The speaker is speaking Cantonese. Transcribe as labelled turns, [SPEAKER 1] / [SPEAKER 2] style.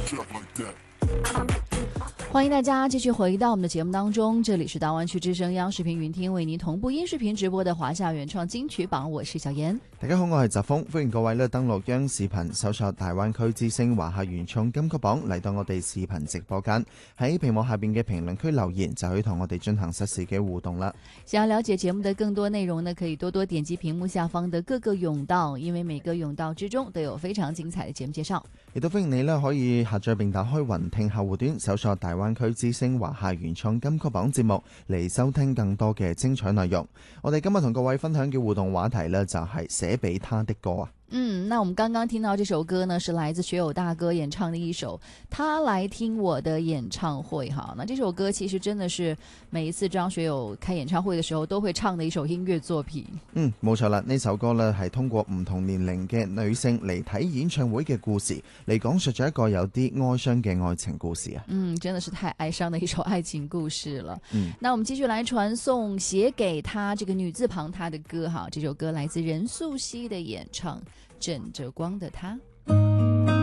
[SPEAKER 1] 欢迎大家继续回到我们的节目当中，这里是大湾区之声央视频云聽為您同步音視頻直播的華夏原創金曲榜，我是小妍。
[SPEAKER 2] 大家好，我係澤峰，歡迎各位登錄央視頻搜索大灣區之聲華夏原創金曲榜，嚟到我哋視頻直播間，喺屏幕下邊嘅評論區留言就可以同我哋進行實時嘅互動啦。
[SPEAKER 1] 想要了解節目的更多內容呢，可以多多點擊屏幕下方的各個甬道，因為每個甬道之中都有非常精彩的節目介紹。
[SPEAKER 2] 亦都歡迎你可以下載並打開雲聽客戶端，搜索大灣區之聲華夏原創金曲榜節目嚟收聽更多嘅精彩內容。我哋今日同各位分享嘅互動話題呢，就係寫俾他的歌啊。
[SPEAKER 1] 那我們剛剛聽到這首歌呢，是來自學友大哥演唱的一首他來聽我的演唱會哈。那這首歌其實真的是每一次張學友開演唱會的時候都會唱的一首音樂作品。
[SPEAKER 2] 冇錯啦，呢首歌呢係通過唔同年齡嘅女性嚟睇演唱會嘅故事，嚟講述咗一個有啲哀傷嘅愛情故事啊。
[SPEAKER 1] 真的是太哀傷的一首愛情故事了。那我們繼續來傳送寫給他這個女字旁他的歌哈。這首歌來自任素汐的演唱，枕着光的他。